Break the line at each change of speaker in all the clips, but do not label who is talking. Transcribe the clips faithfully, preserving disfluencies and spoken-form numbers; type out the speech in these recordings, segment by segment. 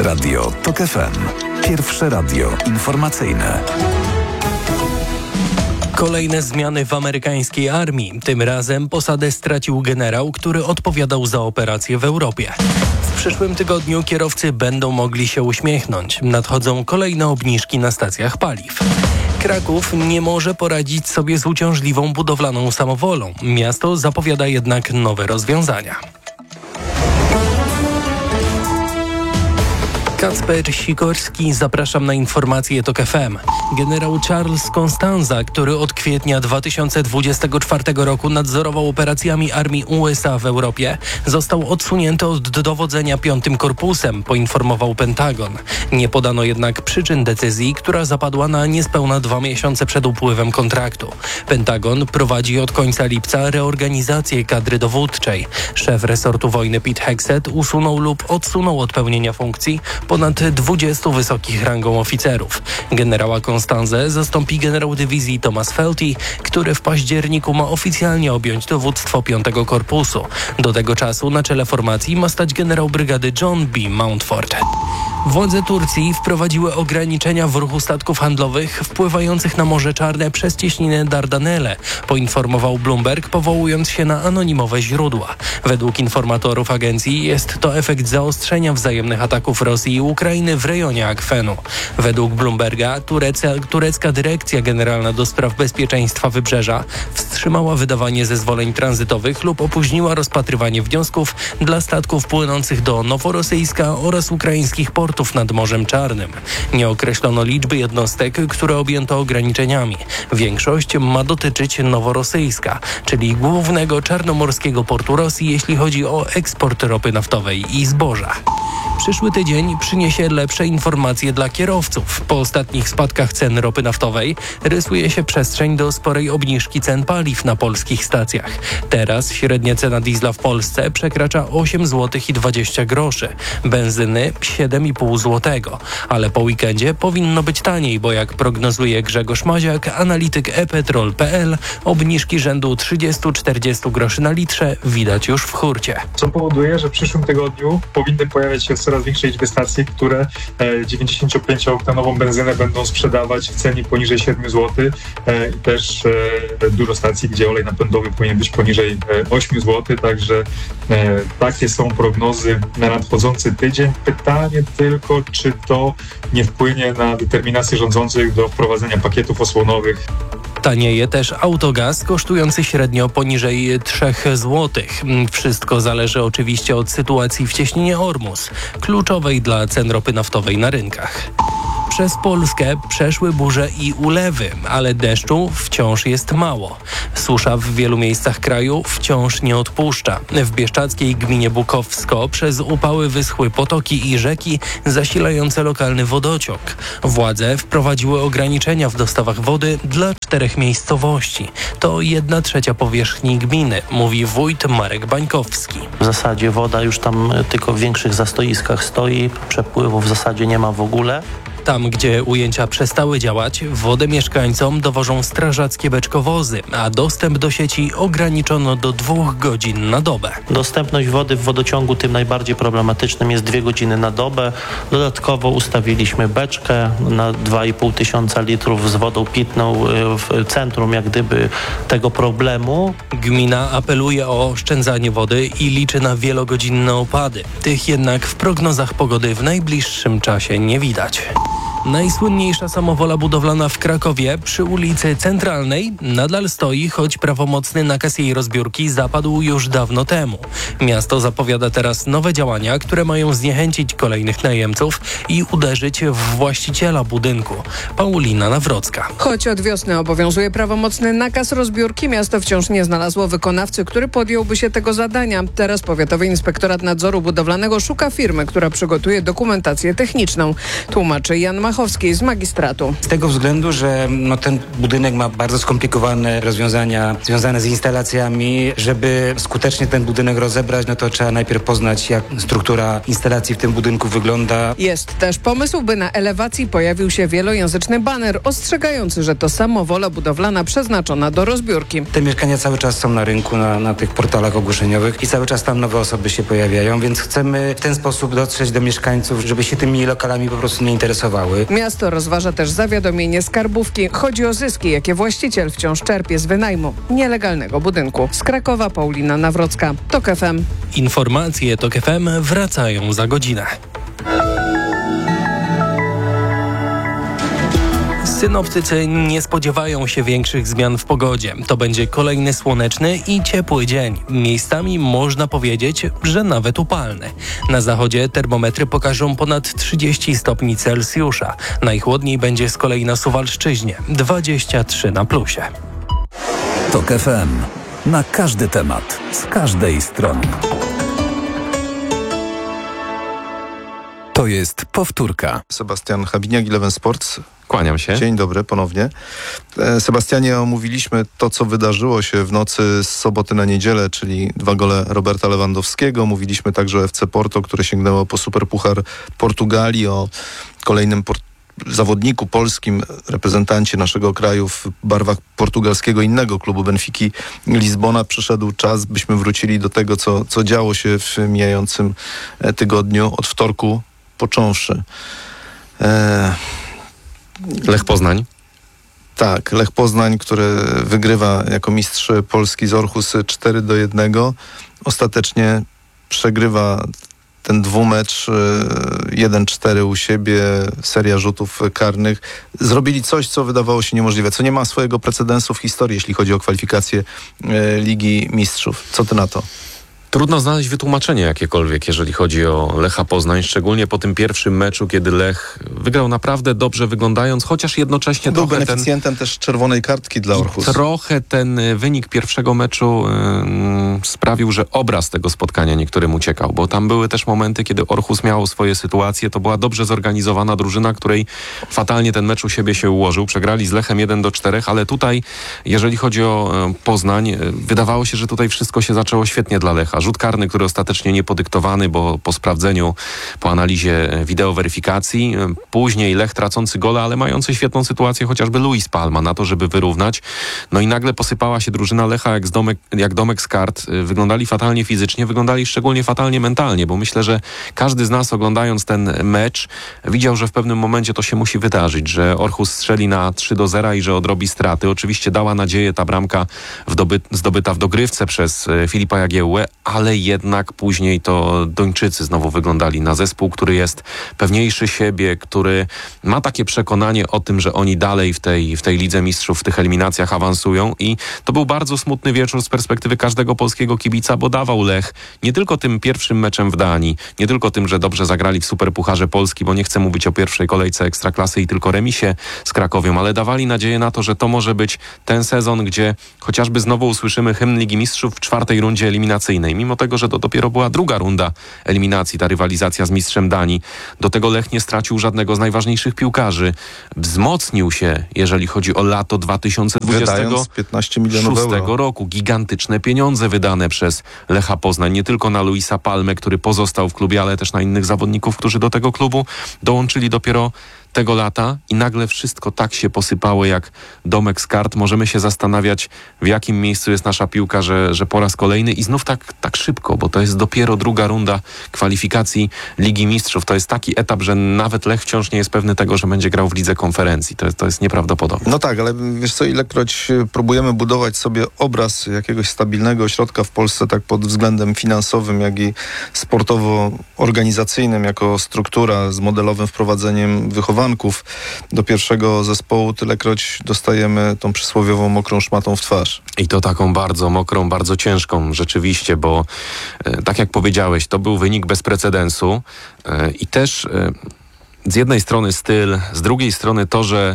Radio TOK F M. Pierwsze radio informacyjne.
Kolejne zmiany w amerykańskiej armii. Tym razem posadę stracił generał, który odpowiadał za operacje w Europie. W przyszłym tygodniu kierowcy będą mogli się uśmiechnąć. Nadchodzą kolejne obniżki na stacjach paliw. Kraków nie może poradzić sobie z uciążliwą budowlaną samowolą. Miasto zapowiada jednak nowe rozwiązania. Kacper Sikorski, zapraszam na informacje TOK F M. Generał Charles Costanza, który od kwietnia dwa tysiące dwudziestego czwartego roku nadzorował operacjami armii U S A w Europie, został odsunięty od dowodzenia piątym Korpusem, poinformował Pentagon. Nie podano jednak przyczyn decyzji, która zapadła na niespełna dwa miesiące przed upływem kontraktu. Pentagon prowadzi od końca lipca reorganizację kadry dowódczej. Szef resortu wojny Pete Hegseth usunął lub odsunął od pełnienia funkcji ponad dwudziestu wysokich rangą oficerów. Generała Constanze zastąpi generał dywizji Thomas Felty, który w październiku ma oficjalnie objąć dowództwo piątego Korpusu. Do tego czasu na czele formacji ma stać generał brygady John B. Mountford. Władze Turcji wprowadziły ograniczenia w ruchu statków handlowych wpływających na Morze Czarne przez cieśninę Dardanelle, poinformował Bloomberg, powołując się na anonimowe źródła. Według informatorów agencji jest to efekt zaostrzenia wzajemnych ataków Rosji i Ukrainy w rejonie akwenu. Według Bloomberga tureca, turecka Dyrekcja Generalna do Spraw Bezpieczeństwa Wybrzeża wstrzymała wydawanie zezwoleń tranzytowych lub opóźniła rozpatrywanie wniosków dla statków płynących do Noworosyjska oraz ukraińskich portów nad Morzem Czarnym. Nie określono liczby jednostek, które objęto ograniczeniami. Większość ma dotyczyć Noworosyjska, czyli głównego czarnomorskiego portu Rosji, jeśli chodzi o eksport ropy naftowej i zboża. Przyszły tydzień przyniesie lepsze informacje dla kierowców. Po ostatnich spadkach cen ropy naftowej rysuje się przestrzeń do sporej obniżki cen paliw na polskich stacjach. Teraz średnia cena diesla w Polsce przekracza osiem złotych i dwadzieścia groszy, benzyny siedem i pół złotego. Ale po weekendzie powinno być taniej, bo jak prognozuje Grzegorz Maziak, analityk e petrol kropka p l, obniżki rzędu trzydzieści do czterdziestu groszy na litrze widać już w hurcie.
Co powoduje, że w przyszłym tygodniu powinny pojawiać się coraz większej liczby stacji, które dziewięćdziesięciopięciooktanową benzynę będą sprzedawać w cenie poniżej siedmiu złotych i też dużo stacji, gdzie olej napędowy powinien być poniżej ośmiu złotych, także takie są prognozy na nadchodzący tydzień. Pytanie tylko, czy to nie wpłynie na determinację rządzących do wprowadzenia pakietów osłonowych.
Tanieje też autogaz, kosztujący średnio poniżej trzech złotych. Wszystko zależy oczywiście od sytuacji w cieśninie Ormus, kluczowej dla cen ropy naftowej na rynkach. Przez Polskę przeszły burze i ulewy, ale deszczu wciąż jest mało. Susza w wielu miejscach kraju wciąż nie odpuszcza. W bieszczadzkiej gminie Bukowsko przez upały wyschły potoki i rzeki zasilające lokalny wodociąg. Władze wprowadziły ograniczenia w dostawach wody dla czterech miejscowości. To jedna trzecia powierzchni gminy, mówi wójt Marek Bańkowski.
W zasadzie woda już tam tylko w większych zastoiskach stoi, przepływu w zasadzie nie ma w ogóle.
Tam, gdzie ujęcia przestały działać, wodę mieszkańcom dowożą strażackie beczkowozy, a dostęp do sieci ograniczono do dwóch godzin na dobę.
Dostępność wody w wodociągu tym najbardziej problematycznym jest dwie godziny na dobę. Dodatkowo ustawiliśmy beczkę na dwa i pół tysiąca litrów z wodą pitną w centrum jak gdyby tego problemu.
Gmina apeluje o oszczędzanie wody i liczy na wielogodzinne opady. Tych jednak w prognozach pogody w najbliższym czasie nie widać. Najsłynniejsza samowola budowlana w Krakowie przy ulicy Centralnej nadal stoi, choć prawomocny nakaz jej rozbiórki zapadł już dawno temu. Miasto zapowiada teraz nowe działania, które mają zniechęcić kolejnych najemców i uderzyć w właściciela budynku. Paulina Nawrocka.
Choć od wiosny obowiązuje prawomocny nakaz rozbiórki, miasto wciąż nie znalazło wykonawcy, który podjąłby się tego zadania. Teraz Powiatowy Inspektorat Nadzoru Budowlanego szuka firmy, która przygotuje dokumentację techniczną. Tłumaczy Jan Mach Stachowski z magistratu.
Z tego względu, że no, ten budynek ma bardzo skomplikowane rozwiązania związane z instalacjami. Żeby skutecznie ten budynek rozebrać, no to trzeba najpierw poznać, jak struktura instalacji w tym budynku wygląda.
Jest też pomysł, by na elewacji pojawił się wielojęzyczny baner ostrzegający, że to samowola budowlana przeznaczona do rozbiórki.
Te mieszkania cały czas są na rynku, na, na tych portalach ogłoszeniowych i cały czas tam nowe osoby się pojawiają, więc chcemy w ten sposób dotrzeć do mieszkańców, żeby się tymi lokalami po prostu nie interesowały.
Miasto rozważa też zawiadomienie skarbówki. Chodzi o zyski, jakie właściciel wciąż czerpie z wynajmu nielegalnego budynku. Z Krakowa Paulina Nawrocka, TOK F M.
Informacje TOK F M wracają za godzinę. Synoptycy nie spodziewają się większych zmian w pogodzie. To będzie kolejny słoneczny i ciepły dzień. Miejscami można powiedzieć, że nawet upalny. Na zachodzie termometry pokażą ponad trzydzieści stopni Celsjusza. Najchłodniej będzie z kolei na Suwalszczyźnie, dwadzieścia trzy na plusie.
TOK F M. Na każdy temat, z każdej strony. To jest powtórka.
Sebastian Habiniak, Eleven Sports.
Kłaniam się.
Dzień dobry ponownie. Sebastianie, omówiliśmy to, co wydarzyło się w nocy z soboty na niedzielę, czyli dwa gole Roberta Lewandowskiego. Mówiliśmy także o F C Porto, które sięgnęło po Superpuchar Portugalii, o kolejnym por- zawodniku polskim, reprezentancie naszego kraju w barwach portugalskiego innego klubu Benfiki Lizbona. Przyszedł czas, byśmy wrócili do tego, co, co działo się w mijającym tygodniu, od wtorku począwszy. Eee...
Lech Poznań.
Tak, Lech Poznań, który wygrywa jako mistrz Polski z Orhus cztery do jednego. Ostatecznie przegrywa ten dwumecz jeden cztery u siebie, seria rzutów karnych. Zrobili coś, co wydawało się niemożliwe, co nie ma swojego precedensu w historii, jeśli chodzi o kwalifikację Ligi Mistrzów. Co ty na to?
Trudno znaleźć wytłumaczenie jakiekolwiek, jeżeli chodzi o Lecha Poznań, szczególnie po tym pierwszym meczu, kiedy Lech wygrał naprawdę dobrze wyglądając, chociaż jednocześnie
był
trochę
beneficjentem ten... też czerwonej kartki dla Orhus.
Trochę ten wynik pierwszego meczu yy, sprawił, że obraz tego spotkania niektórym uciekał, bo tam były też momenty, kiedy Orhus miał swoje sytuacje. To była dobrze zorganizowana drużyna, której fatalnie ten mecz u siebie się ułożył. Przegrali z Lechem jeden do czterech, ale tutaj, jeżeli chodzi o Poznań, wydawało się, że tutaj wszystko się zaczęło świetnie dla Lecha. Rzut karny, który ostatecznie nie podyktowany, bo po sprawdzeniu, po analizie wideo weryfikacji, później Lech tracący gola, ale mający świetną sytuację chociażby Luis Palma na to, żeby wyrównać. No i nagle posypała się drużyna Lecha jak, z domek, jak domek z kart. Wyglądali fatalnie fizycznie, wyglądali szczególnie fatalnie mentalnie, bo myślę, że każdy z nas, oglądając ten mecz, widział, że w pewnym momencie to się musi wydarzyć, że Orhus strzeli na trzy do zera i że odrobi straty. Oczywiście dała nadzieję ta bramka wdoby, zdobyta w dogrywce przez Filipa Jagiełłę, ale jednak później to Duńczycy znowu wyglądali na zespół, który jest pewniejszy siebie, który ma takie przekonanie o tym, że oni dalej w tej, w tej Lidze Mistrzów, w tych eliminacjach awansują i to był bardzo smutny wieczór z perspektywy każdego polskiego kibica, bo dawał Lech nie tylko tym pierwszym meczem w Danii, nie tylko tym, że dobrze zagrali w Superpucharze Polski, bo nie chcę mówić o pierwszej kolejce Ekstraklasy i tylko remisie z Krakowią, ale dawali nadzieję na to, że to może być ten sezon, gdzie chociażby znowu usłyszymy hymn Ligi Mistrzów w czwartej rundzie eliminacyjnej. Mimo tego, że to dopiero była druga runda eliminacji, ta rywalizacja z mistrzem Danii. Do tego Lech nie stracił żadnego z najważniejszych piłkarzy. Wzmocnił się, jeżeli chodzi o lato dwa tysiące dwudziestego
piętnaście milionów euro.
roku. Gigantyczne pieniądze wydane przez Lecha Poznań. Nie tylko na Luisa Palmę, który pozostał w klubie, ale też na innych zawodników, którzy do tego klubu dołączyli dopiero tego lata i nagle wszystko tak się posypało jak domek z kart. Możemy się zastanawiać, w jakim miejscu jest nasza piłka, że, że po raz kolejny i znów tak, tak szybko, bo to jest dopiero druga runda kwalifikacji Ligi Mistrzów. To jest taki etap, że nawet Lech wciąż nie jest pewny tego, że będzie grał w Lidze Konferencji. To jest, to jest nieprawdopodobne.
No tak, ale wiesz co, ilekroć próbujemy budować sobie obraz jakiegoś stabilnego ośrodka w Polsce, tak pod względem finansowym, jak i sportowo-organizacyjnym, jako struktura z modelowym wprowadzeniem wychowania do pierwszego zespołu, tylekroć dostajemy tą przysłowiową mokrą szmatą w twarz.
I to taką bardzo mokrą, bardzo ciężką rzeczywiście, bo e, tak jak powiedziałeś, to był wynik bez precedensu e, i też e, z jednej strony styl, z drugiej strony to, że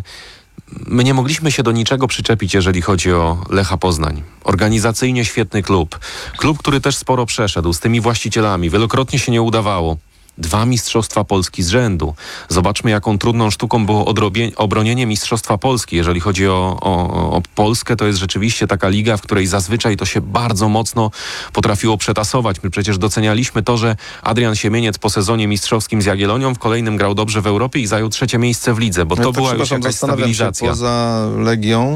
my nie mogliśmy się do niczego przyczepić, jeżeli chodzi o Lecha Poznań. Organizacyjnie świetny klub. Klub, który też sporo przeszedł z tymi właścicielami. Wielokrotnie się nie udawało. dwa mistrzostwa Polski z rzędu. Zobaczmy, jaką trudną sztuką było odrobie- obronienie mistrzostwa Polski. Jeżeli chodzi o, o, o Polskę, to jest rzeczywiście taka liga, w której zazwyczaj to się bardzo mocno potrafiło przetasować. My przecież docenialiśmy to, że Adrian Siemieniec po sezonie mistrzowskim z Jagiellonią w kolejnym grał dobrze w Europie i zajął trzecie miejsce w lidze, bo to
No
była już jakaś stabilizacja.
Się, poza Legią,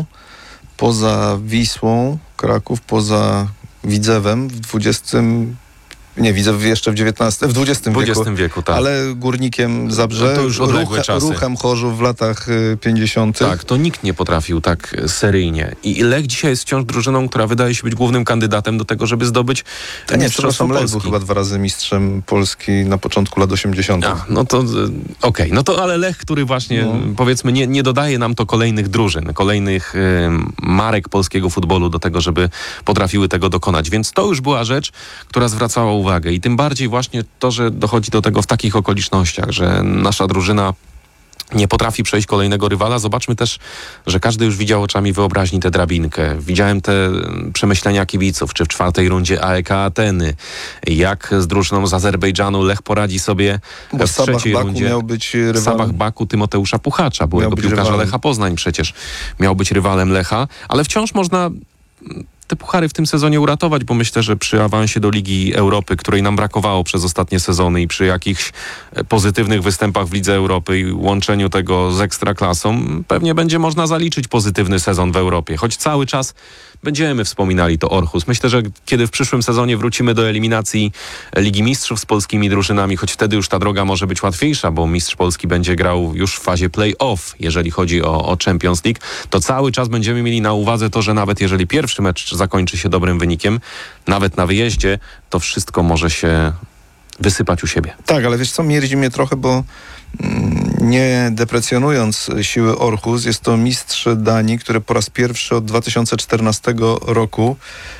poza Wisłą, Kraków, poza Widzewem w dwudziestym Nie, Widzew jeszcze w dziewiętnastym, w dwudziestym wieku.
W dwudziestym wieku, tak.
Ale Górnikiem Zabrze,
no to już odległe
ruch,
czasy.
Ruchem Chorzów w latach pięćdziesiątych.
Tak, to nikt nie potrafił tak seryjnie. I Lech dzisiaj jest wciąż drużyną, która wydaje się być głównym kandydatem do tego, żeby zdobyć
nie,
mistrzostwo
Lech
Polski.
był chyba dwa razy mistrzem Polski na początku lat osiemdziesiątych.
A, no to okej, okay. no to ale Lech, który właśnie no. powiedzmy nie, nie dodaje nam to kolejnych drużyn, kolejnych y, marek polskiego futbolu do tego, żeby potrafiły tego dokonać. Więc to już była rzecz, która zwracała uwagę i tym bardziej właśnie to, że dochodzi do tego w takich okolicznościach, że nasza drużyna nie potrafi przejść kolejnego rywala. Zobaczmy też, że każdy już widział oczami wyobraźni tę drabinkę. Widziałem te przemyślenia kibiców, czy w czwartej rundzie A E K Ateny, jak z drużyną z Azerbejdżanu Lech poradzi sobie
Bo
w trzeciej
Baku
rundzie.
miał być rywalem.
Sabach Baku Tymoteusza Puchacza, byłego piłkarza
rywalem.
Lecha Poznań przecież miał być rywalem Lecha, ale wciąż można te puchary w tym sezonie uratować, bo myślę, że przy awansie do Ligi Europy, której nam brakowało przez ostatnie sezony i przy jakichś pozytywnych występach w Lidze Europy i łączeniu tego z Ekstraklasą, pewnie będzie można zaliczyć pozytywny sezon w Europie. Choć cały czas będziemy wspominali to Orhus. Myślę, że kiedy w przyszłym sezonie wrócimy do eliminacji Ligi Mistrzów z polskimi drużynami, choć wtedy już ta droga może być łatwiejsza, bo mistrz Polski będzie grał już w fazie play-off, jeżeli chodzi o, o Champions League, to cały czas będziemy mieli na uwadze to, że nawet jeżeli pierwszy mecz zakończy się dobrym wynikiem, nawet na wyjeździe, to wszystko może się wysypać u siebie.
Tak, ale wiesz co, mierdzi mnie trochę, bo mm, nie deprecjonując siły Orhus, jest to mistrz Danii, który po raz pierwszy od dwa tysiące czternastego roku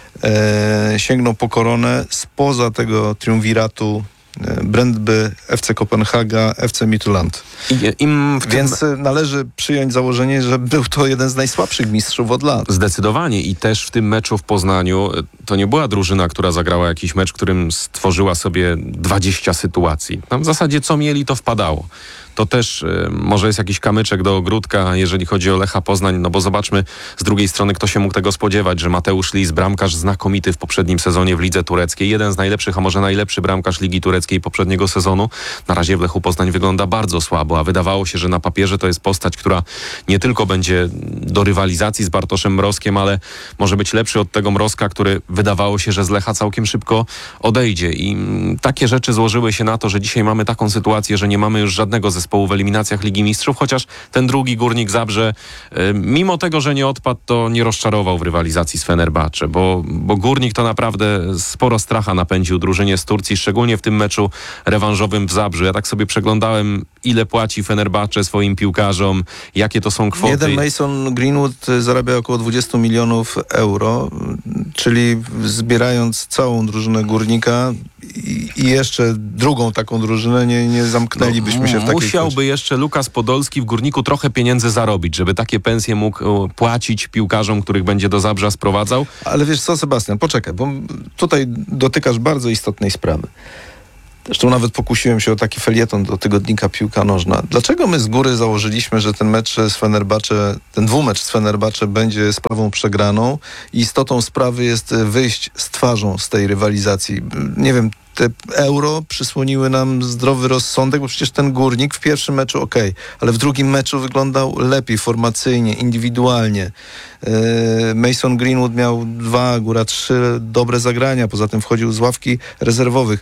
e, sięgnął po koronę spoza tego triumviratu Brøndby, F C Kopenhaga, F C Midtjylland.
I, im w tym...
Więc należy przyjąć założenie, że był to jeden z najsłabszych mistrzów od lat.
Zdecydowanie i też w tym meczu w Poznaniu to nie była drużyna, która zagrała jakiś mecz, którym stworzyła sobie dwadzieścia sytuacji. Tam w zasadzie co mieli, to wpadało. To też y, może jest jakiś kamyczek do ogródka, jeżeli chodzi o Lecha Poznań, no bo zobaczmy z drugiej strony, kto się mógł tego spodziewać, że Mateusz Lis, bramkarz znakomity w poprzednim sezonie w Lidze Tureckiej, jeden z najlepszych, a może najlepszy bramkarz Ligi Tureckiej poprzedniego sezonu, na razie w Lechu Poznań wygląda bardzo słabo, a wydawało się, że na papierze to jest postać, która nie tylko będzie do rywalizacji z Bartoszem Mrozkiem, ale może być lepszy od tego Mrozka, który wydawało się, że z Lecha całkiem szybko odejdzie i mm, takie rzeczy złożyły się na to, że dzisiaj mamy taką sytuację, że nie mamy już żadnego zespołu w eliminacjach Ligi Mistrzów, chociaż ten drugi Górnik Zabrze, y, mimo tego, że nie odpadł, to nie rozczarował w rywalizacji z Fenerbahce, bo, bo Górnik to naprawdę sporo stracha napędził drużynie z Turcji, szczególnie w tym meczu rewanżowym w Zabrzu. Ja tak sobie przeglądałem, ile płaci Fenerbahce swoim piłkarzom, jakie to są kwoty.
Jeden Mason Greenwood zarabia około dwadzieścia milionów euro, czyli zbierając całą drużynę Górnika i, i jeszcze drugą taką drużynę, nie, nie zamknęlibyśmy się w takiej
Musiałby jeszcze Lukas Podolski w Górniku trochę pieniędzy zarobić, żeby takie pensje mógł płacić piłkarzom, których będzie do Zabrza sprowadzał.
Ale wiesz co, Sebastian, poczekaj, bo tutaj dotykasz bardzo istotnej sprawy. Zresztą nawet pokusiłem się o taki felieton do tygodnika Piłka Nożna. Dlaczego my z góry założyliśmy, że ten mecz z Fenerbahce, ten dwumecz z Fenerbahce będzie sprawą przegraną i istotą sprawy jest wyjść z twarzą z tej rywalizacji? Nie wiem, te euro przysłoniły nam zdrowy rozsądek, bo przecież ten Górnik w pierwszym meczu okej, okay, ale w drugim meczu wyglądał lepiej, formacyjnie, indywidualnie. Yy, Mason Greenwood miał dwa, góra trzy dobre zagrania, poza tym wchodził z ławki rezerwowych.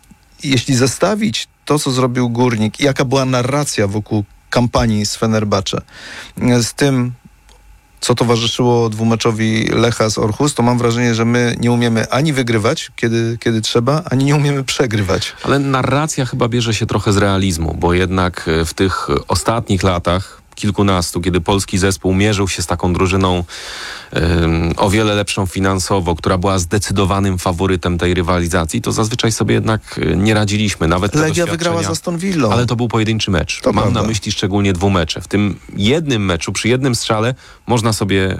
Jeśli zestawić to, co zrobił Górnik i jaka była narracja wokół kampanii z Fenerbahce z tym, co towarzyszyło dwumeczowi Lecha z Orhus, to mam wrażenie, że my nie umiemy ani wygrywać, kiedy, kiedy trzeba, ani nie umiemy przegrywać.
Ale narracja chyba bierze się trochę z realizmu, bo jednak w tych ostatnich latach, kilkunastu, kiedy polski zespół mierzył się z taką drużyną um, o wiele lepszą finansowo, która była zdecydowanym faworytem tej rywalizacji, to zazwyczaj sobie jednak nie radziliśmy. Nawet
Legia wygrała z Aston Villą.
Ale to był pojedynczy mecz.
To
Mam
prawda.
na myśli szczególnie dwumecze. W tym jednym meczu, przy jednym strzale można sobie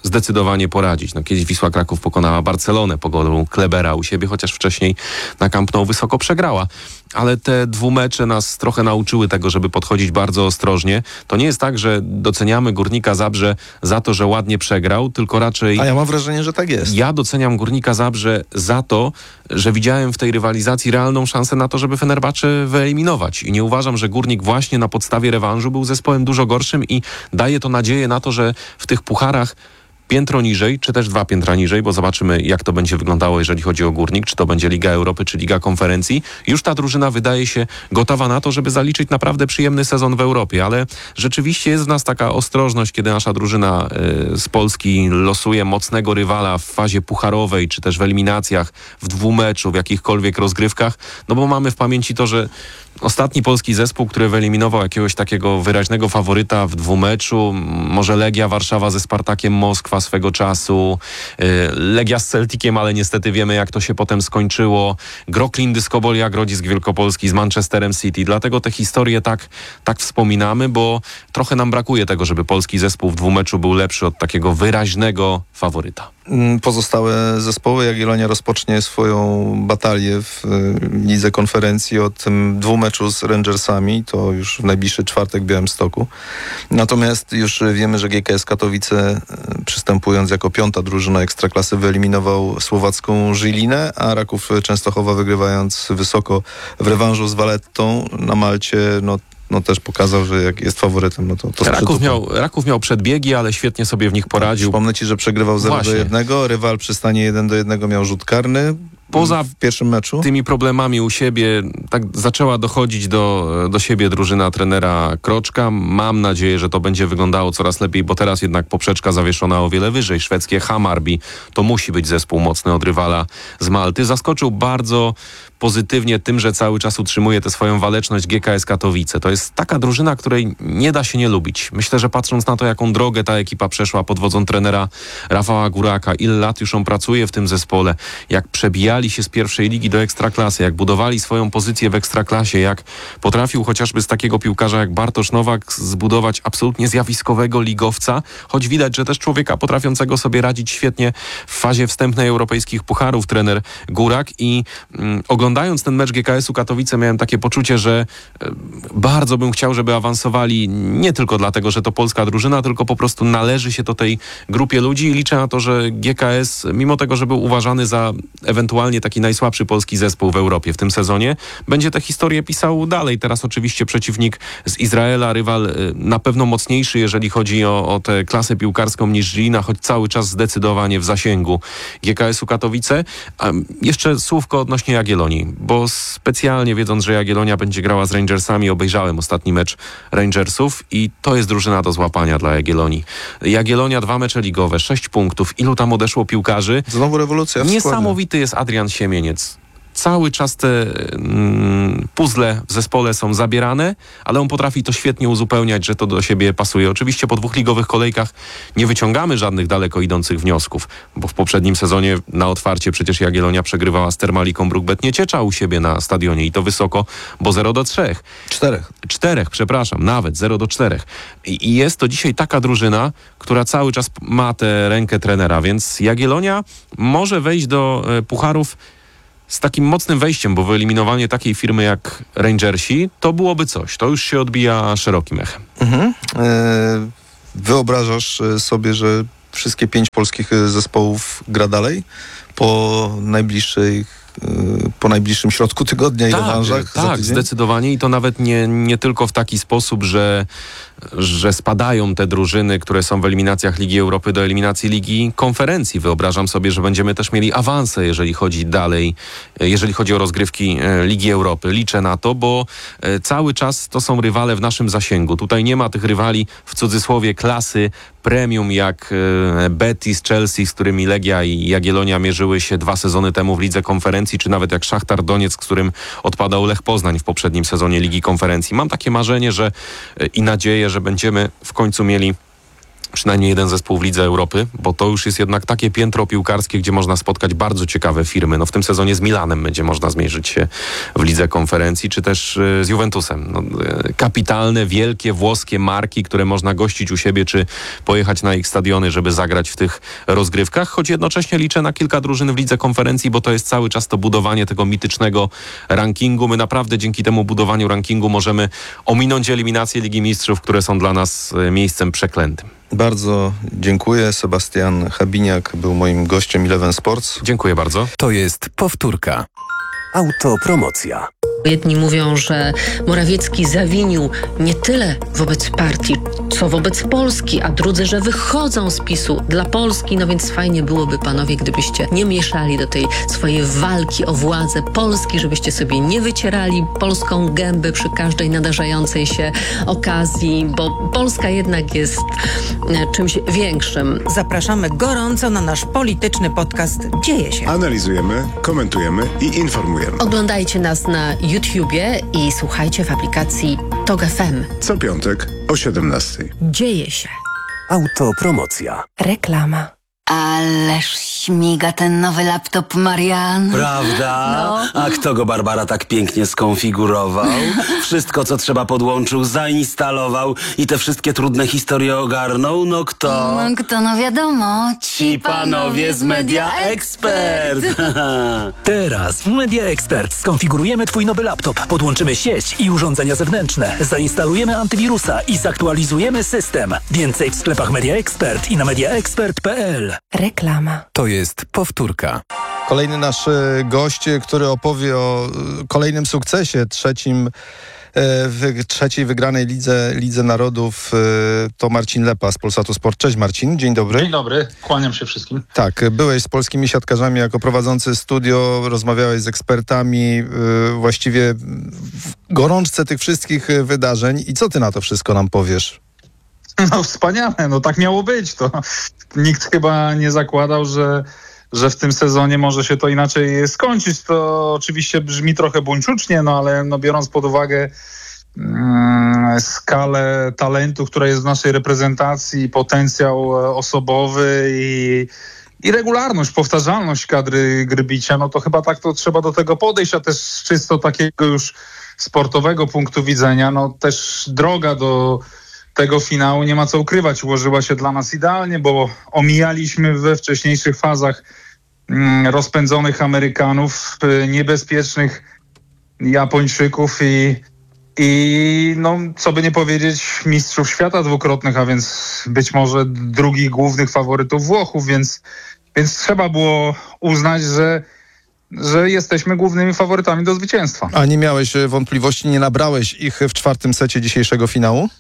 zdecydowanie poradzić. No, kiedyś Wisła Kraków pokonała Barcelonę po golu Klebera u siebie, chociaż wcześniej na Camp Nou wysoko przegrała. Ale te dwumecze nas trochę nauczyły tego, żeby podchodzić bardzo ostrożnie. To nie jest tak, że doceniamy Górnika Zabrze za to, że ładnie przegrał, tylko raczej...
A ja mam wrażenie, że tak jest.
Ja doceniam Górnika Zabrze za to, że widziałem w tej rywalizacji realną szansę na to, żeby Fenerbahce wyeliminować. I nie uważam, że Górnik właśnie na podstawie rewanżu był zespołem dużo gorszym i daje to nadzieję na to, że w tych pucharach piętro niżej, czy też dwa piętra niżej, bo zobaczymy, jak to będzie wyglądało, jeżeli chodzi o Górnik, czy to będzie Liga Europy, czy Liga Konferencji. Już ta drużyna wydaje się gotowa na to, żeby zaliczyć naprawdę przyjemny sezon w Europie, ale rzeczywiście jest w nas taka ostrożność, kiedy nasza drużyna y, z Polski losuje mocnego rywala w fazie pucharowej, czy też w eliminacjach, w dwumeczu, w jakichkolwiek rozgrywkach, no bo mamy w pamięci to, że ostatni polski zespół, który wyeliminował jakiegoś takiego wyraźnego faworyta w dwumeczu, może Legia Warszawa ze Spartakiem Moskwa swego czasu, Legia z Celticiem, ale niestety wiemy, jak to się potem skończyło, Groklin Dyskobolia Grodzisk Wielkopolski z Manchesterem City. Dlatego te historie tak, tak wspominamy, bo trochę nam brakuje tego, żeby polski zespół w dwumeczu był lepszy od takiego wyraźnego faworyta.
Pozostałe zespoły, Jagiellonia rozpocznie swoją batalię w Lidze Konferencji od tym dwumeczu z Rangersami, to już w najbliższy czwartek w Białymstoku. Natomiast już wiemy, że G K S Katowice, przystępując jako piąta drużyna Ekstraklasy, wyeliminował słowacką Żylinę, a Raków Częstochowa, wygrywając wysoko w rewanżu z Valettą na Malcie, no no też pokazał, że jak jest faworytem, no to... to
Raków miał, Raków miał przedbiegi, ale świetnie sobie w nich poradził.
Przypomnę ci, że przegrywał zero do jednego, rywal przy stanie jeden do jednego miał rzut karny. Poza w pierwszym meczu
tymi problemami u siebie tak zaczęła dochodzić do, do siebie drużyna trenera Kroczka. Mam nadzieję, że to będzie wyglądało coraz lepiej, bo teraz jednak poprzeczka zawieszona o wiele wyżej. Szwedzkie Hammarby to musi być zespół mocny od rywala z Malty. Zaskoczył bardzo pozytywnie tym, że cały czas utrzymuje tę swoją waleczność G K S Katowice. To jest taka drużyna, której nie da się nie lubić. Myślę, że patrząc na to, jaką drogę ta ekipa przeszła pod wodzą trenera Rafała Góraka, ile lat już on pracuje w tym zespole, jak przebijali się z pierwszej ligi do Ekstraklasy, jak budowali swoją pozycję w Ekstraklasie, jak potrafił chociażby z takiego piłkarza jak Bartosz Nowak zbudować absolutnie zjawiskowego ligowca, choć widać, że też człowieka potrafiącego sobie radzić świetnie w fazie wstępnej europejskich pucharów trener Górak i mm, oglądając ten mecz G K S-u Katowice miałem takie poczucie, że e, bardzo bym chciał, żeby awansowali nie tylko dlatego, że to polska drużyna, tylko po prostu należy się to tej grupie ludzi i liczę na to, że G K S, mimo tego, że był uważany za ewentualnie taki najsłabszy polski zespół w Europie w tym sezonie, będzie tę historię pisał dalej. Teraz oczywiście przeciwnik z Izraela, rywal y, na pewno mocniejszy, jeżeli chodzi o, o tę klasę piłkarską niż Żilina, choć cały czas zdecydowanie w zasięgu G K S-u Katowice. A jeszcze słówko odnośnie Jagiellonii, bo specjalnie wiedząc, że Jagiellonia będzie grała z Rangersami, obejrzałem ostatni mecz Rangersów i to jest drużyna do złapania dla Jagiellonii. Jagiellonia, dwa mecze ligowe, sześć punktów. Ilu tam odeszło piłkarzy?
Znowu rewolucja w
Niesamowity jest Adrian Siemieniec. Cały czas te mm, puzzle w zespole są zabierane, ale on potrafi to świetnie uzupełniać, że to do siebie pasuje. Oczywiście po dwóch ligowych kolejkach nie wyciągamy żadnych daleko idących wniosków, bo w poprzednim sezonie na otwarcie przecież Jagiellonia przegrywała z Termaliką Bruk-Bet Nieciecza u siebie na stadionie i to wysoko, bo zero do trzech.
Czterech.
Czterech, przepraszam, nawet zero do czterech. I, I jest to dzisiaj taka drużyna, która cały czas ma tę rękę trenera, więc Jagiellonia może wejść do e, pucharów z takim mocnym wejściem, bo wyeliminowanie takiej firmy jak Rangersi to byłoby coś. To już się odbija szerokim echem.
Mhm. E, wyobrażasz sobie, że wszystkie pięć polskich zespołów gra dalej po najbliższej po najbliższym środku tygodnia i
tak,
rewanżach?
Tak, zdecydowanie i to nawet nie, nie tylko w taki sposób, że, że spadają te drużyny, które są w eliminacjach Ligi Europy do eliminacji Ligi Konferencji. Wyobrażam sobie, że będziemy też mieli awanse, jeżeli chodzi dalej, jeżeli chodzi o rozgrywki Ligi Europy. Liczę na to, bo cały czas to są rywale w naszym zasięgu. Tutaj nie ma tych rywali w cudzysłowie klasy premium jak Betis, Chelsea, z którymi Legia i Jagiellonia mierzyły się dwa sezony temu w Lidze Konferencji, czy nawet jak Szachtar Donieck, z którym odpadał Lech Poznań w poprzednim sezonie Ligi Konferencji. Mam takie marzenie, że i nadzieję, że będziemy w końcu mieli przynajmniej jeden zespół w Lidze Europy, bo to już jest jednak takie piętro piłkarskie, gdzie można spotkać bardzo ciekawe firmy. No w tym sezonie z Milanem będzie można zmierzyć się w Lidze Konferencji, czy też y, z Juventusem. No, y, kapitalne, wielkie włoskie marki, które można gościć u siebie, czy pojechać na ich stadiony, żeby zagrać w tych rozgrywkach, choć jednocześnie liczę na kilka drużyn w Lidze Konferencji, bo to jest cały czas to budowanie tego mitycznego rankingu. My naprawdę dzięki temu budowaniu rankingu możemy ominąć eliminację Ligi Mistrzów, które są dla nas y, miejscem przeklętym.
Bardzo dziękuję. Sebastian Habiniak był moim gościem Eleven Sports.
Dziękuję bardzo.
To jest powtórka. Autopromocja.
Jedni mówią, że Morawiecki zawinił nie tyle wobec partii, co wobec Polski, a drudzy, że wychodzą z PiSu dla Polski. No więc fajnie byłoby, panowie, gdybyście nie mieszali do tej swojej walki o władzę Polski, żebyście sobie nie wycierali polską gęby przy każdej nadarzającej się okazji, bo Polska jednak jest czymś większym.
Zapraszamy gorąco na nasz polityczny podcast Dzieje się.
Analizujemy, komentujemy i informujemy.
Oglądajcie nas na YouTubie i słuchajcie w aplikacji Tok F M.
Co piątek o siedemnastej.
Dzieje się.
Autopromocja.
Reklama.
Ależ śmiga ten nowy laptop, Marian.
Prawda?
No.
A kto go, Barbara, tak pięknie skonfigurował? Wszystko, co trzeba, podłączył, zainstalował i te wszystkie trudne historie ogarnął? No kto?
No kto, no wiadomo.
Ci panowie z Media Expert.
Teraz w Media Expert skonfigurujemy twój nowy laptop, podłączymy sieć i urządzenia zewnętrzne, zainstalujemy antywirusa i zaktualizujemy system. Więcej w sklepach Media Expert i na mediaexpert kropka p l.
Reklama.
To jest powtórka.
Kolejny nasz gość, który opowie o kolejnym sukcesie, trzecim w trzeciej wygranej Lidze, Lidze Narodów, to Marcin Lepa z Polsatu Sport. Cześć Marcin, dzień dobry.
Dzień dobry, kłaniam się wszystkim.
Tak, byłeś z polskimi siatkarzami jako prowadzący studio, rozmawiałeś z ekspertami, właściwie w gorączce tych wszystkich wydarzeń. I co ty na to wszystko nam powiesz?
No wspaniale, no tak miało być. To nikt chyba nie zakładał, że, że w tym sezonie może się to inaczej skończyć. To oczywiście brzmi trochę buńczucznie, no ale no, biorąc pod uwagę mm, skalę talentu, która jest w naszej reprezentacji, potencjał osobowy i, i regularność, powtarzalność kadry Grbicia, no to chyba tak to trzeba do tego podejść, a też z czysto takiego już sportowego punktu widzenia, no też droga do tego finału, nie ma co ukrywać, ułożyła się dla nas idealnie, bo omijaliśmy we wcześniejszych fazach mm, rozpędzonych Amerykanów, niebezpiecznych Japończyków i, i no, co by nie powiedzieć, mistrzów świata dwukrotnych, a więc być może drugich głównych faworytów Włochów, więc, więc trzeba było uznać, że że jesteśmy głównymi faworytami do zwycięstwa.
A nie miałeś wątpliwości, nie nabrałeś ich w czwartym secie dzisiejszego finału?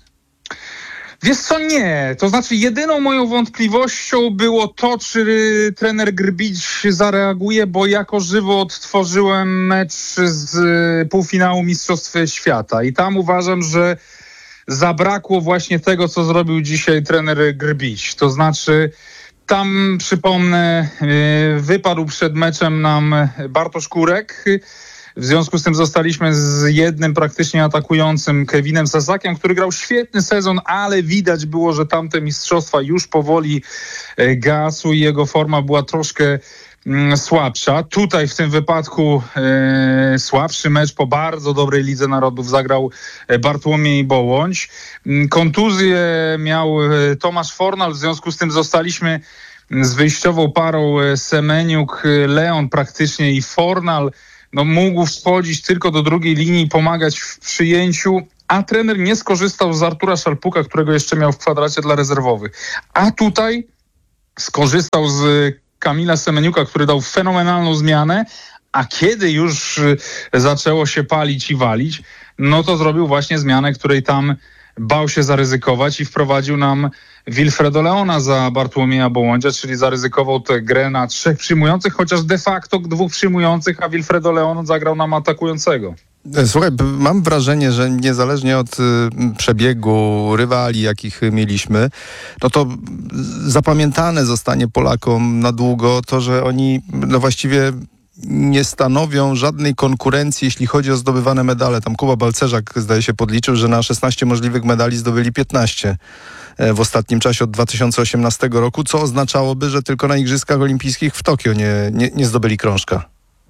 Wiesz co, nie. To znaczy jedyną moją wątpliwością było to, czy trener Grbić zareaguje, bo jako żywo odtworzyłem mecz z półfinału Mistrzostw Świata i tam uważam, że zabrakło właśnie tego, co zrobił dzisiaj trener Grbić. To znaczy tam, przypomnę, wypadł przed meczem nam Bartosz Kurek. W związku z tym zostaliśmy z jednym praktycznie atakującym Kevinem Sasakiem, który grał świetny sezon, ale widać było, że tamte mistrzostwa już powoli gasły i jego forma była troszkę mm, słabsza. Tutaj w tym wypadku e, słabszy mecz po bardzo dobrej Lidze Narodów zagrał Bartłomiej Bołądź. Kontuzję miał Tomasz Fornal, w związku z tym zostaliśmy z wyjściową parą Semeniuk-Leon praktycznie i Fornal no, mógł wchodzić tylko do drugiej linii i pomagać w przyjęciu, a trener nie skorzystał z Artura Szalpuka, którego jeszcze miał w kwadracie dla rezerwowych. A tutaj skorzystał z Kamila Semeniuka, który dał fenomenalną zmianę, a kiedy już zaczęło się palić i walić, no to zrobił właśnie zmianę, której tam bał się zaryzykować i wprowadził nam Wilfredo Leona za Bartłomieja Bołądzia, czyli zaryzykował tę grę na trzech przyjmujących, chociaż de facto dwóch przyjmujących, a Wilfredo Leon zagrał nam atakującego.
Słuchaj, mam wrażenie, że niezależnie od y, przebiegu rywali, jakich mieliśmy, no to zapamiętane zostanie Polakom na długo to, że oni no właściwie nie stanowią żadnej konkurencji, jeśli chodzi o zdobywane medale. Tam Kuba Balcerzak, zdaje się, podliczył, że na szesnaście możliwych medali zdobyli piętnaście. w ostatnim czasie od dwa tysiące osiemnastego roku, co oznaczałoby, że tylko na Igrzyskach Olimpijskich w Tokio nie, nie, nie zdobyli krążka.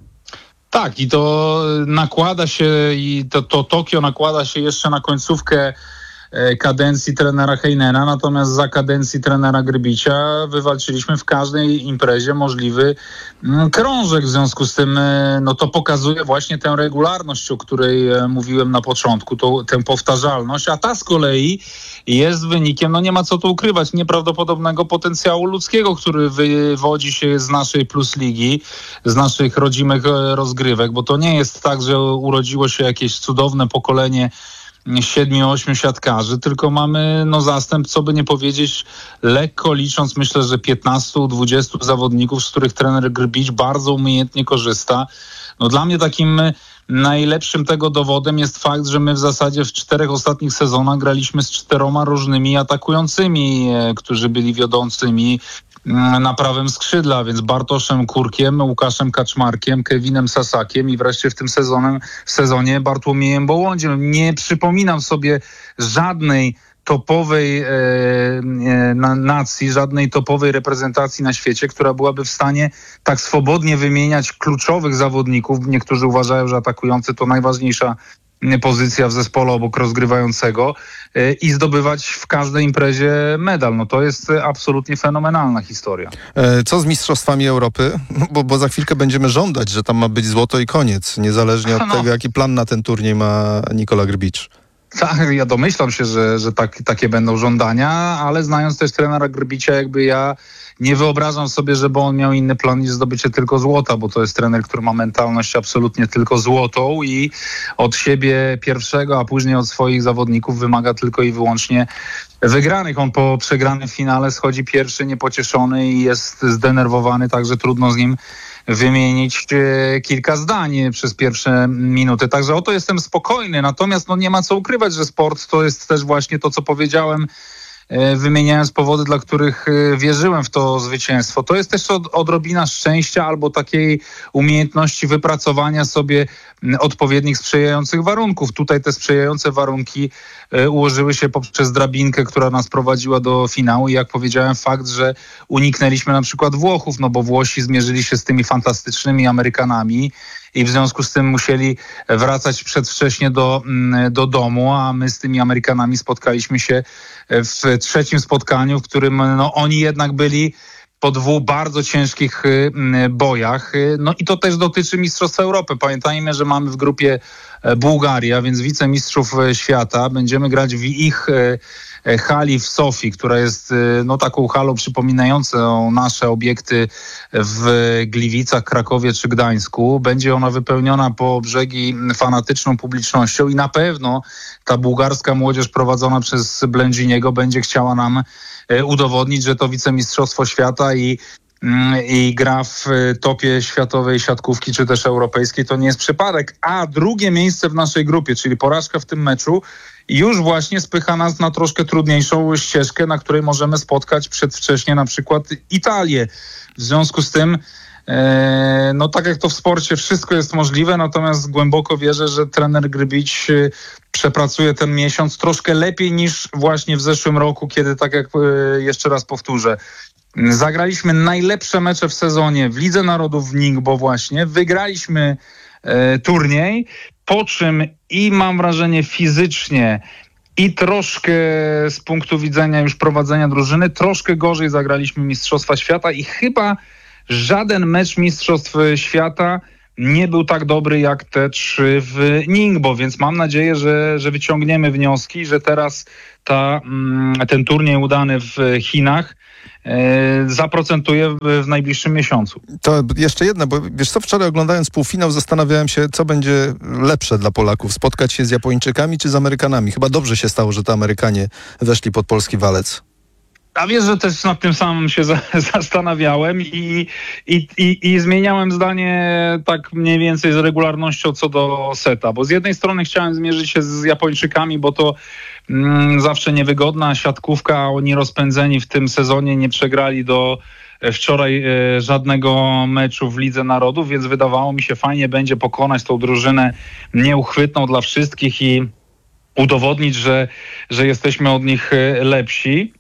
Tak, i to nakłada się, i to, to Tokio nakłada się jeszcze na końcówkę kadencji trenera Heinena, natomiast za kadencji trenera Grbicia wywalczyliśmy w każdej imprezie możliwy krążek. W związku z tym no to pokazuje właśnie tę regularność, o której mówiłem na początku, to, tę powtarzalność, a ta z kolei jest wynikiem, no nie ma co tu ukrywać, nieprawdopodobnego potencjału ludzkiego, który wywodzi się z naszej Plus Ligi, z naszych rodzimych rozgrywek, bo to nie jest tak, że urodziło się jakieś cudowne pokolenie siedmiu, ośmiu siatkarzy, tylko mamy no zastęp, co by nie powiedzieć, lekko licząc, myślę, że piętnastu dwudziestu zawodników, z których trener Grbić bardzo umiejętnie korzysta. No dla mnie takim najlepszym tego dowodem jest fakt, że my w zasadzie w czterech ostatnich sezonach graliśmy z czteroma różnymi atakującymi, którzy byli wiodącymi na prawym skrzydle, więc Bartoszem Kurkiem, Łukaszem Kaczmarkiem, Kevinem Sasakiem i wreszcie w tym sezonem, w sezonie Bartłomiejem Bołądziem. Nie przypominam sobie żadnej topowej e, e, na, nacji, żadnej topowej reprezentacji na świecie, która byłaby w stanie tak swobodnie wymieniać kluczowych zawodników. Niektórzy uważają, że atakujący to najważniejsza pozycja w zespole obok rozgrywającego e, i zdobywać w każdej imprezie medal. No to jest absolutnie fenomenalna historia.
E, co z Mistrzostwami Europy? Bo, bo za chwilkę będziemy żądać, że tam ma być złoto i koniec, niezależnie od
no.
tego, jaki plan na ten turniej ma Nikola Grbić.
Tak, ja domyślam się, że, że tak, takie będą żądania, ale znając też trenera Grbicia, jakby ja nie wyobrażam sobie, żeby on miał inny plan niż zdobycie tylko złota, bo to jest trener, który ma mentalność absolutnie tylko złotą i od siebie pierwszego, a później od swoich zawodników wymaga tylko i wyłącznie wygranych. On po przegranym finale schodzi pierwszy, niepocieszony i jest zdenerwowany, także trudno z nim wymienić e, kilka zdań przez pierwsze minuty. Także o to jestem spokojny. Natomiast no, nie ma co ukrywać, że sport to jest też właśnie to, co powiedziałem, e, wymieniając powody, dla których e, wierzyłem w to zwycięstwo. To jest też od, odrobina szczęścia albo takiej umiejętności wypracowania sobie odpowiednich sprzyjających warunków. Tutaj te sprzyjające warunki e, ułożyły się poprzez drabinkę, która nas prowadziła do finału i jak powiedziałem, fakt, że uniknęliśmy na przykład Włochów, no bo Włosi zmierzyli się z tymi fantastycznymi Amerykanami i w związku z tym musieli wracać przedwcześnie do, do domu, a my z tymi Amerykanami spotkaliśmy się w trzecim spotkaniu, w którym no, oni jednak byli po dwóch bardzo ciężkich bojach. No i to też dotyczy Mistrzostw Europy. Pamiętajmy, że mamy w grupie Bułgarię, więc wicemistrzów świata. Będziemy grać w ich hali w Sofii, która jest no, taką halą przypominającą nasze obiekty w Gliwicach, Krakowie czy Gdańsku. Będzie ona wypełniona po brzegi fanatyczną publicznością i na pewno ta bułgarska młodzież prowadzona przez Blędziniego będzie chciała nam udowodnić, że to wicemistrzostwo świata i i gra w topie światowej siatkówki, czy też europejskiej, to nie jest przypadek. A drugie miejsce w naszej grupie, czyli porażka w tym meczu, już właśnie spycha nas na troszkę trudniejszą ścieżkę, na której możemy spotkać przedwcześnie na przykład Italię. W związku z tym e, no tak jak to w sporcie, wszystko jest możliwe, natomiast głęboko wierzę, że trener Grbić przepracuje ten miesiąc troszkę lepiej niż właśnie w zeszłym roku, kiedy, tak jak e, jeszcze raz powtórzę, zagraliśmy najlepsze mecze w sezonie w Lidze Narodów w Ningbo właśnie, wygraliśmy e, turniej, po czym i mam wrażenie fizycznie i troszkę z punktu widzenia już prowadzenia drużyny, troszkę gorzej zagraliśmy Mistrzostwa Świata i chyba żaden mecz Mistrzostw Świata nie był tak dobry jak te trzy w Ningbo, więc mam nadzieję, że, że wyciągniemy wnioski, że teraz ta, ten turniej udany w Chinach zaprocentuje w najbliższym miesiącu.
To jeszcze jedno, bo wiesz co, wczoraj oglądając półfinał zastanawiałem się, co będzie lepsze dla Polaków, spotkać się z Japończykami czy z Amerykanami. Chyba dobrze się stało, że to Amerykanie weszli pod polski walec.
A wiesz, że też nad tym samym się za, zastanawiałem i, i, i, i zmieniałem zdanie tak mniej więcej z regularnością co do seta, bo z jednej strony chciałem zmierzyć się z Japończykami, bo to mm, zawsze niewygodna siatkówka, oni rozpędzeni w tym sezonie nie przegrali do wczoraj e, żadnego meczu w Lidze Narodów, więc wydawało mi się fajnie będzie pokonać tą drużynę nieuchwytną dla wszystkich i udowodnić, że, że jesteśmy od nich lepsi.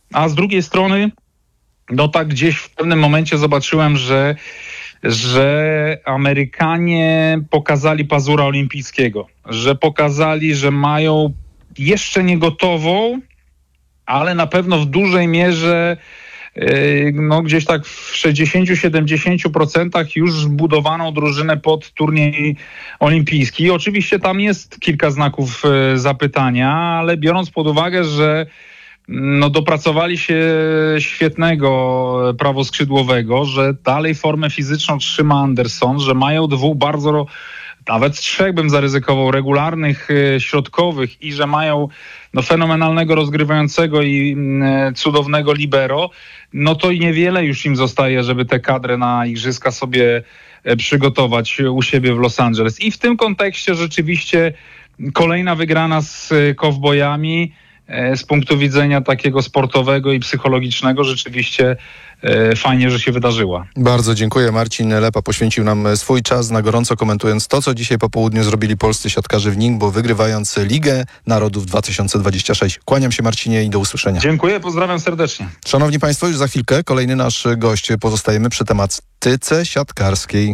a z drugiej strony, no tak gdzieś w pewnym momencie zobaczyłem, że, że Amerykanie pokazali pazura olimpijskiego, że pokazali, że mają jeszcze nie gotową, ale na pewno w dużej mierze no gdzieś tak w sześćdziesiąt do siedemdziesięciu procent już budowaną drużynę pod turniej olimpijski. I oczywiście tam jest kilka znaków zapytania, ale biorąc pod uwagę, że no dopracowali się świetnego prawoskrzydłowego, że dalej formę fizyczną trzyma Anderson, że mają dwóch bardzo, nawet trzech bym zaryzykował, regularnych środkowych i że mają no, fenomenalnego rozgrywającego i mm, cudownego libero, no to i niewiele już im zostaje, żeby tę kadrę na igrzyska sobie przygotować u siebie w Los Angeles. I w tym kontekście rzeczywiście kolejna wygrana z kowbojami z punktu widzenia takiego sportowego i psychologicznego rzeczywiście e, fajnie, że się wydarzyła.
Bardzo dziękuję. Marcin Lepa poświęcił nam swój czas, na gorąco komentując to, co dzisiaj po południu zrobili polscy siatkarze w Ningbo, wygrywając Ligę Narodów dwa tysiące dwadzieścia sześć. Kłaniam się, Marcinie, i do usłyszenia.
Dziękuję, pozdrawiam serdecznie.
Szanowni Państwo, już za chwilkę kolejny nasz gość. Pozostajemy przy tematyce siatkarskiej.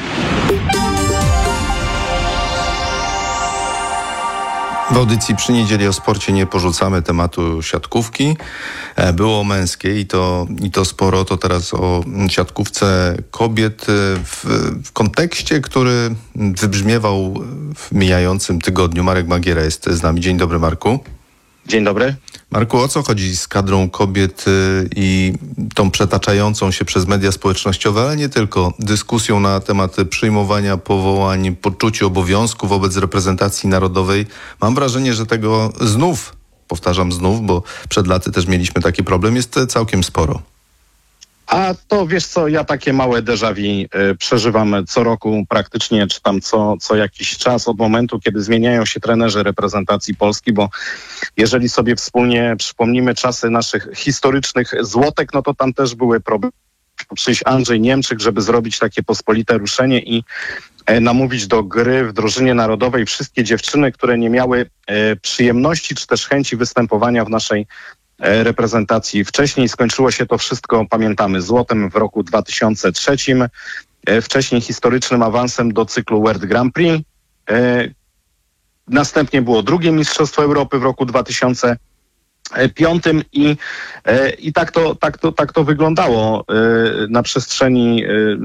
W audycji Przy Niedzieli o sporcie nie porzucamy tematu siatkówki. Było o męskiej i to, i to sporo. To teraz o siatkówce kobiet w, w kontekście, który wybrzmiewał w mijającym tygodniu. Marek Magiera jest z nami. Dzień dobry, Marku.
Dzień dobry.
Marku, o co chodzi z kadrą kobiet i tą przetaczającą się przez media społecznościowe, ale nie tylko, dyskusją na temat przyjmowania powołań, poczuciu obowiązku wobec reprezentacji narodowej? Mam wrażenie, że tego znów, powtarzam znów, bo przed laty też mieliśmy taki problem, jest całkiem sporo.
A to wiesz co, ja takie małe déjà vu y, przeżywam co roku praktycznie, czy tam co, co jakiś czas od momentu, kiedy zmieniają się trenerzy reprezentacji Polski, bo jeżeli sobie wspólnie przypomnimy czasy naszych historycznych złotek, no to tam też były problemy. Przyjść Andrzej Niemczyk, żeby zrobić takie pospolite ruszenie i e, namówić do gry w drużynie narodowej wszystkie dziewczyny, które nie miały e, przyjemności czy też chęci występowania w naszej reprezentacji. Wcześniej skończyło się to wszystko, pamiętamy, złotem w roku dwa tysiące trzecim, wcześniej historycznym awansem do cyklu World Grand Prix. Następnie było drugie Mistrzostwo Europy w roku dwa tysiące piątym i, i tak, to, tak, to, tak to wyglądało na przestrzeni.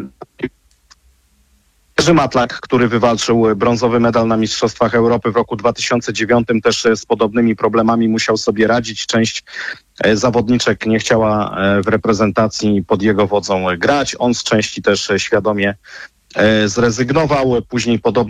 Jerzy Matlak, który wywalczył brązowy medal na Mistrzostwach Europy w roku dwa tysiące dziewiątym, też z podobnymi problemami musiał sobie radzić. Część zawodniczek nie chciała w reprezentacji pod jego wodzą grać. On z części też świadomie zrezygnował. Później podobnie